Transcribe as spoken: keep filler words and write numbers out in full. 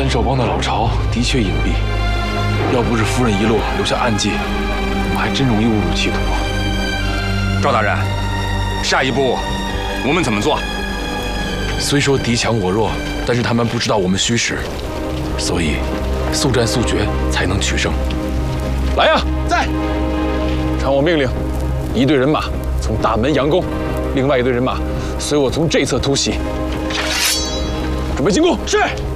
三少帮的老巢的确隐蔽，要不是夫人遗落留下暗记，我们还真容易误入歧途。 赵大人，下一步我们怎么做？ 虽说敌强我弱，但是他们不知道我们虚实，所以速战速决才能取胜。来呀， 在！ 传我命令，一队人马从大门佯攻，另外一队人马随我从这侧突袭，准备进攻。 是。